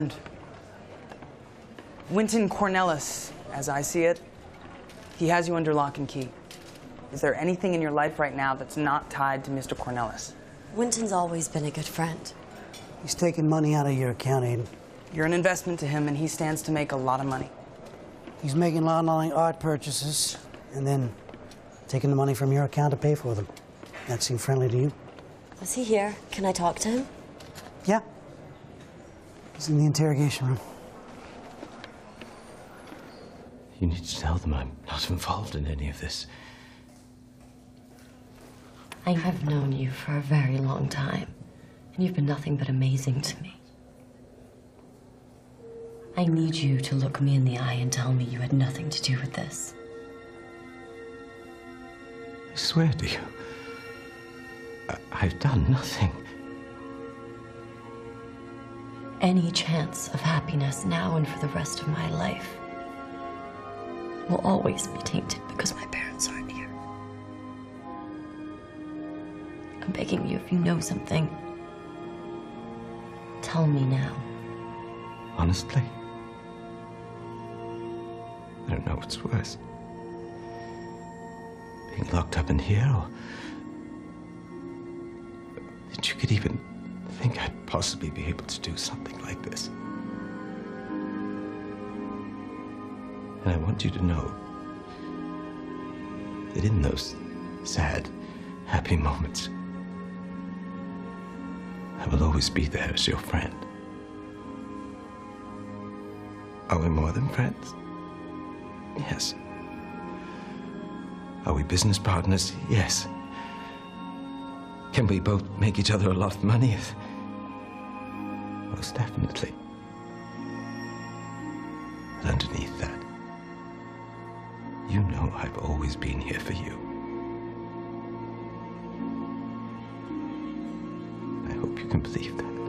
Wynton Cornelis, as I see it, he has you under lock and key. Is there anything in your life right now that's not tied to Mr. Cornelis? Wynton's always been a good friend. He's taking money out of your account, Aiden. You're an investment to him, and he stands to make a lot of money. He's making a lot of online art purchases and then taking the money from your account to pay for them. That seem friendly to you? Is he here? Can I talk to him? Yeah. He's in the interrogation room. You need to tell them I'm not involved in any of this. I have known you for a very long time, and you've been nothing but amazing to me. I need you to look me in the eye and tell me you had nothing to do with this. I swear to you, I've done nothing. Any chance of happiness now and for the rest of my life will always be tainted because my parents aren't here. I'm begging you, if you know something, tell me now. Honestly, I don't know what's worse. Being locked up in here, or that you could even think I'd possibly be able to do something like this. And I want you to know that in those sad, happy moments, I will always be there as your friend. Are we more than friends? Yes. Are we business partners? Yes. Can we both make each other a lot of money? Most definitely. But underneath that, you know I've always been here for you. I hope you can believe that.